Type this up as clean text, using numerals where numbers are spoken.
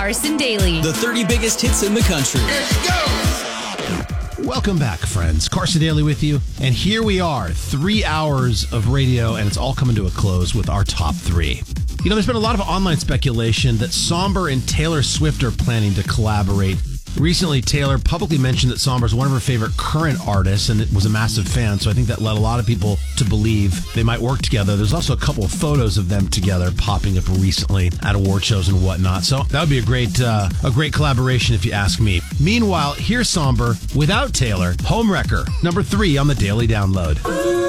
Carson Daly. The 30 biggest hits in the country. Welcome back, friends. Carson Daly with you. And here we are, 3 hours of radio, and it's all coming to a close with our top three. You know, there's been a lot of online speculation that Somber and Taylor Swift are planning to collaborate. Recently, Taylor publicly mentioned that Somber is one of her favorite current artists and was a massive fan, so I think that led a lot of people to believe they might work together. There's also a couple of photos of them together popping up recently at award shows and whatnot, so that would be a great collaboration if you ask me. Meanwhile, here's Somber without Taylor, Homewrecker, number 3 on the Daily Download.